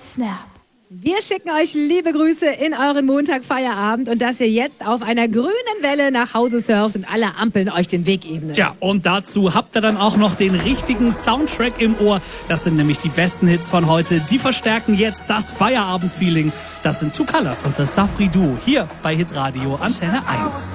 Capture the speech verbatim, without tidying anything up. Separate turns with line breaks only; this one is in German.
Snap.
Wir schicken euch liebe Grüße in euren Montag-Feierabend und dass ihr jetzt auf einer grünen Welle nach Hause surft und alle Ampeln euch den Weg ebnen.
Tja, und dazu habt ihr dann auch noch den richtigen Soundtrack im Ohr. Das sind nämlich die besten Hits von heute. Die verstärken jetzt das Feierabend-Feeling. Das sind Two Colors und das Safri Duo hier bei Hitradio Antenne eins.